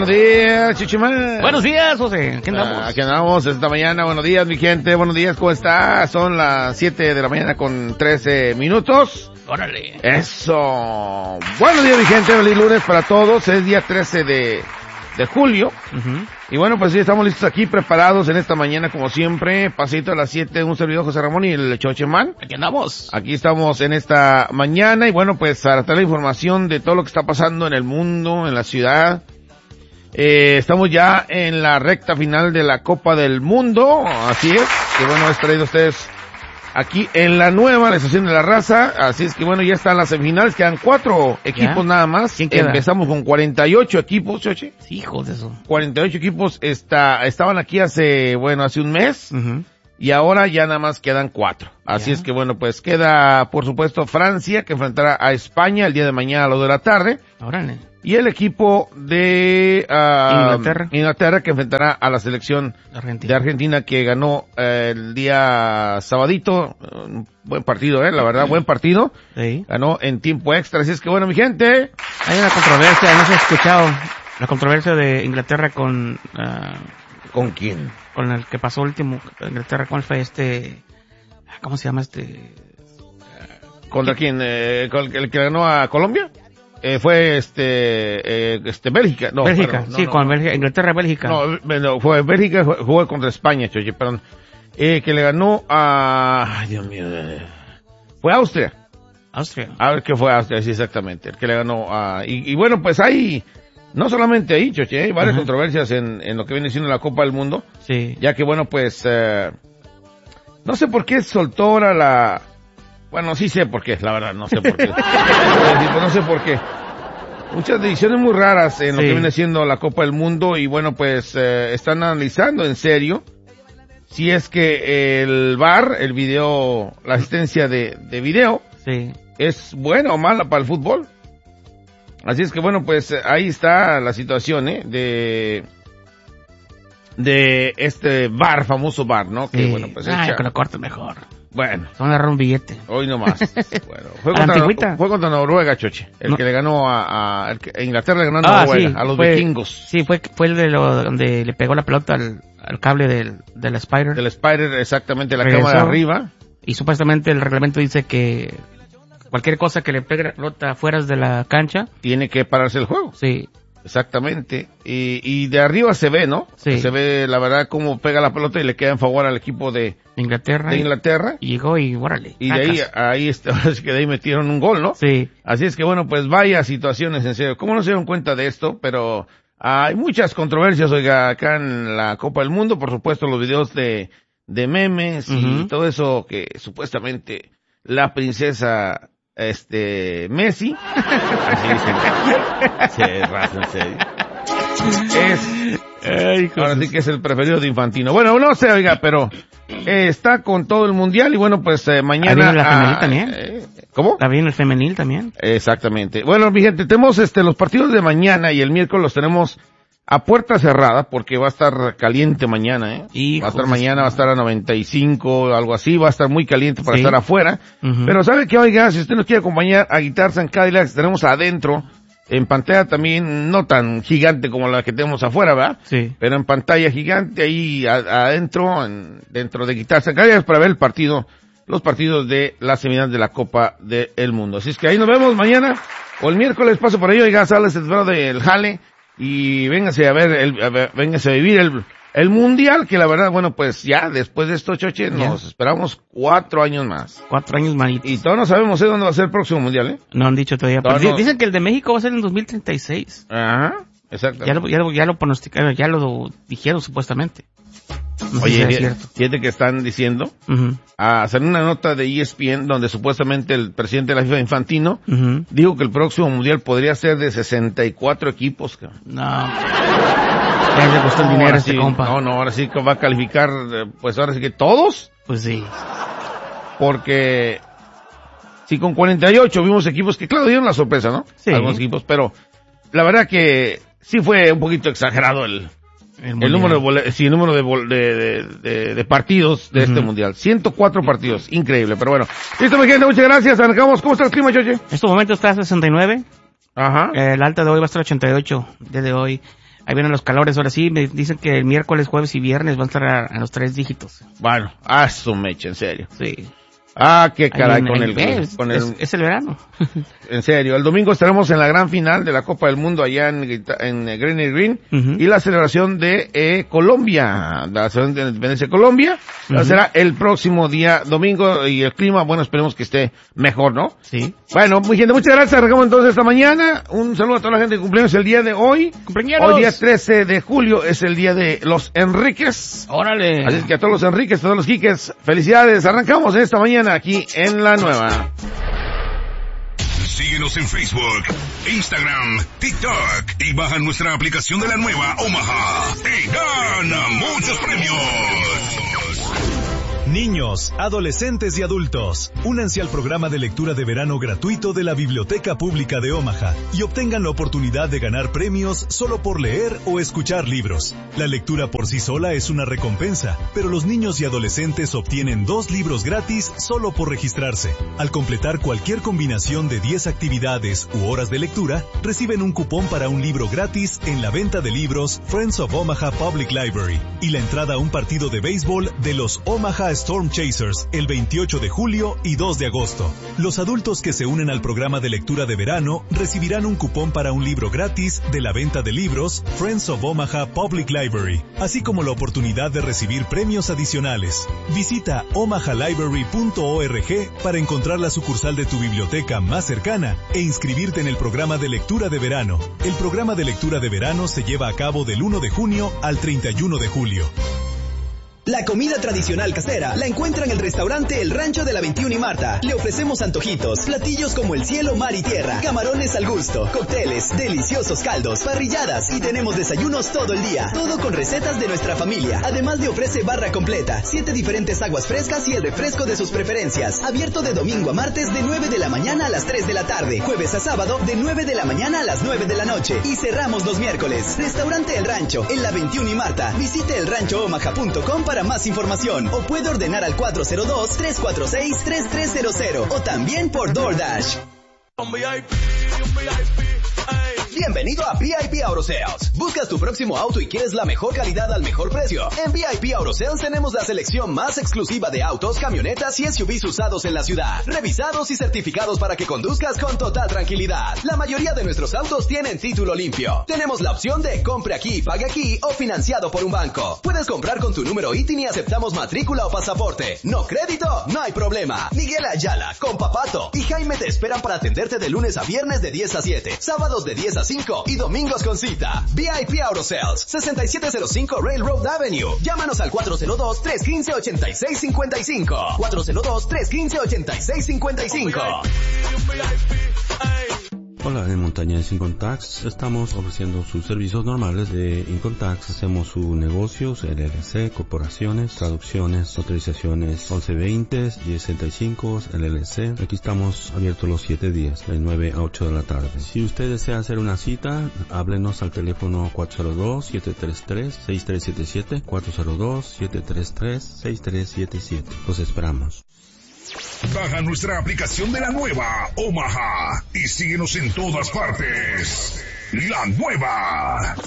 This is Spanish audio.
buenos días, Chichimán. Buenos días, José. ¿Qué andamos? Aquí andamos esta mañana. Buenos días, mi gente. Buenos días, ¿cómo está? Son las 7 de la mañana con 13 minutos. Órale. Eso. Buenos días, mi gente. Feliz lunes para todos. Es día 13 de julio. Y bueno, pues sí, estamos listos aquí, preparados en esta mañana, como siempre. Pasito a las 7, un servidor José Ramón y el Chochemán. Aquí andamos. Aquí estamos en esta mañana y bueno, pues para traer la información de todo lo que está pasando en el mundo, en la ciudad. Estamos ya en la recta final de la Copa del Mundo, así es, que bueno, es traído a ustedes aquí en la estación de la raza, así es que bueno, ya están las semifinales, quedan 4 equipos nada más. ¿Quién queda? Empezamos con 48 equipos, Choche. Sí, hijos de eso. 48 equipos estaban aquí hace un mes. Y ahora ya nada más quedan 4. Así es que bueno, pues queda, por supuesto, Francia, que enfrentará a España el día de mañana a las 2 de la tarde. Órale. Y el equipo de Inglaterra, que enfrentará a la selección de Argentina, que ganó el día sabadito. Buen partido, la verdad, buen partido. Sí. Ganó en tiempo extra. Así es que bueno, mi gente. Hay una controversia, no se ha escuchado. La controversia de Inglaterra con... ¿Con quién? Con el que pasó último, Inglaterra, ¿cuál fue ¿cómo se llama ¿Contra quién? ¿El que ganó a Colombia? Fue Bélgica. No, Bélgica, perdón, sí, con Bélgica, Inglaterra-Bélgica. No, fue Bélgica, jugó contra España, Choche, perdón. Que le ganó a... Ay, Dios mío. Fue Austria. A ver qué fue Austria, sí, exactamente. El que le ganó a... Y bueno, pues hay... No solamente ahí, Choche, hay varias controversias en lo que viene siendo la Copa del Mundo. Sí. Ya que bueno, pues... no sé por qué soltó ahora la... Bueno, sí sé por qué, la verdad, no sé por qué. No sé por qué. Muchas decisiones muy raras en lo que viene siendo la Copa del Mundo y bueno, pues están analizando en serio si es que el VAR, el video, la asistencia de video, es buena o mala para el fútbol. Así es que bueno, pues ahí está la situación, de este VAR, famoso VAR, ¿no? Que bueno, pues que lo corte mejor. Bueno. Van a agarrar un billete. Hoy nomás. Bueno, fue contra Noruega, Choche. Que le ganó a Inglaterra le ganó a Noruega, a los vikingos. Sí, fue el de donde le pegó la pelota al cable del Spider. Del Spider, exactamente, la cama de arriba. Y supuestamente el reglamento dice que cualquier cosa que le pegue la pelota fuera de la cancha tiene que pararse el juego. Sí. Exactamente. Y de arriba se ve, ¿no? Sí. Se ve, la verdad, cómo pega la pelota y le queda en favor al equipo de Inglaterra. Y llegó y órale. Y de ahí metieron un gol, ¿no? Sí. Así es que bueno, pues vaya situaciones, en serio. ¿Cómo no se dieron cuenta de esto? Pero hay muchas controversias, oiga, acá en la Copa del Mundo. Por supuesto, los videos de memes y todo eso que supuestamente la princesa... Messi, así dicen, en serio. Ahora sí que es el preferido de Infantino. Bueno, no sé, oiga, pero está con todo el mundial y bueno, pues mañana. ¿Viene la femenil también? ¿Cómo? ¿Viene el femenil también? Exactamente. Bueno, mi gente, tenemos los partidos de mañana y el miércoles los tenemos a puerta cerrada porque va a estar caliente mañana, Va a estar mañana, va a estar a 95, algo así, va a estar muy caliente para estar afuera. Pero sabe que, oiga, si usted nos quiere acompañar a Guitars and Cadillacs, tenemos adentro, en pantalla también, no tan gigante como la que tenemos afuera, ¿verdad? Sí. Pero en pantalla gigante ahí adentro, dentro de Guitars and Cadillacs para ver los partidos de la semifinal de la Copa del Mundo. Así es que ahí nos vemos mañana o el miércoles, paso por ahí, oiga, sales del jale. Y véngase véngase a vivir el mundial, que la verdad, bueno, pues ya después de esto, Choche, nos esperamos 4 años más. 4 años más. Y todavía no sabemos dónde va a ser el próximo mundial, No han dicho todavía. Dicen que el de México va a ser en 2036. Ajá, exacto. Ya lo pronosticaron, ya lo dijeron supuestamente. No sé Oye, si es cierto. fíjate que están diciendo, a hacer una nota de ESPN donde supuestamente el presidente de la FIFA, Infantino, dijo que el próximo mundial podría ser de 64 equipos. No. Ya le gustó el dinero a este compa. Ahora sí que va a calificar, pues ahora sí que todos. Pues sí. Porque si con 48 vimos equipos que claro dieron la sorpresa, ¿no? Sí. Algunos equipos, pero la verdad que sí fue un poquito exagerado el número de partidos de este mundial. 104 partidos, increíble, pero bueno. Listo, mi gente, muchas gracias. Arrancamos. ¿Cómo está el clima, Choche? En estos momentos está a 69. Ajá. El alta de hoy va a estar 88, desde hoy. Ahí vienen los calores, ahora sí, me dicen que el miércoles, jueves y viernes van a estar a los 3 dígitos. Bueno, su mecha, en serio. Sí. Qué caray, es el verano. En serio, el domingo estaremos en la gran final de la Copa del Mundo allá en Green Green, y la celebración de Colombia, la celebración de la independencia de Colombia, será el próximo día domingo, y el clima, bueno, esperemos que esté mejor, ¿no? Sí. Bueno, mi gente, muchas gracias, arrancamos entonces esta mañana, un saludo a toda la gente de cumpleaños el día de hoy. ¡Cumpleaños! Hoy día 13 de julio es el día de los Enríquez. ¡Órale! Así es que a todos los Enríquez, a todos los Quiques, felicidades, arrancamos esta mañana aquí en La Nueva. Síguenos en Facebook, Instagram, TikTok y baja nuestra aplicación de La Nueva Omaha y gana muchos premios. Niños, adolescentes y adultos, únanse al programa de lectura de verano gratuito de la Biblioteca Pública de Omaha y obtengan la oportunidad de ganar premios solo por leer o escuchar libros. La lectura por sí sola es una recompensa, pero los niños y adolescentes obtienen 2 libros gratis solo por registrarse. Al completar cualquier combinación de 10 actividades u horas de lectura, reciben un cupón para un libro gratis en la venta de libros Friends of Omaha Public Library y la entrada a un partido de béisbol de los Omaha Storm Chasers el 28 de julio y 2 de agosto. Los adultos que se unen al programa de lectura de verano recibirán un cupón para un libro gratis de la venta de libros Friends of Omaha Public Library, así como la oportunidad de recibir premios adicionales. Visita omahalibrary.org para encontrar la sucursal de tu biblioteca más cercana e inscribirte en el programa de lectura de verano. El programa de lectura de verano se lleva a cabo del 1 de junio al 31 de julio. La comida tradicional casera la encuentra en el restaurante El Rancho de la 21 y Marta. Le ofrecemos antojitos, platillos como el cielo, mar y tierra, camarones al gusto, cócteles, deliciosos caldos, parrilladas y tenemos desayunos todo el día. Todo con recetas de nuestra familia. Además le ofrece barra completa, 7 diferentes aguas frescas y el refresco de sus preferencias. Abierto de domingo a martes de 9 de la mañana a las 3 de la tarde. Jueves a sábado de 9 de la mañana a las 9 de la noche. Y cerramos los miércoles. Restaurante El Rancho en la 21 y Marta. Visite elranchoomaha.com para más información o puede ordenar al 402-346-3300 o también por DoorDash. Bienvenido a VIP Auto Sales. ¿Buscas tu próximo auto y quieres la mejor calidad al mejor precio? En VIP Auto Sales tenemos la selección más exclusiva de autos, camionetas y SUVs usados en la ciudad, revisados y certificados para que conduzcas con total tranquilidad. La mayoría de nuestros autos tienen título limpio. Tenemos la opción de compre aquí, pague aquí o financiado por un banco. Puedes comprar con tu número ITIN y aceptamos matrícula o pasaporte. ¿No crédito? No hay problema. Miguel Ayala, Compa Pato y Jaime te esperan para atenderte de lunes a viernes de 10 a 7, sábados de 10 a 5 y domingos con cita. VIP Auto Sales, 6705 Railroad Avenue. Llámanos al 402-315-8655. 402-315-8655. Hola, en Montañez Income Tax estamos ofreciendo sus servicios normales de Income Tax. Hacemos su negocios, LLC, corporaciones, traducciones, autorizaciones 1120, 1065, LLC. Aquí estamos abiertos los 7 días, de 9 a 8 de la tarde. Si usted desea hacer una cita, háblenos al teléfono 402-733-6377, 402-733-6377. Los esperamos. Baja nuestra aplicación de La Nueva Omaha y síguenos en todas partes. La Nueva.